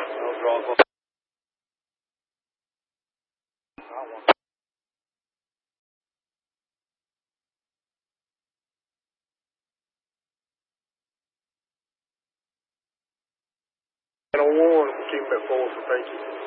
No draws. And on one, we'll keep him at 4, so thank you.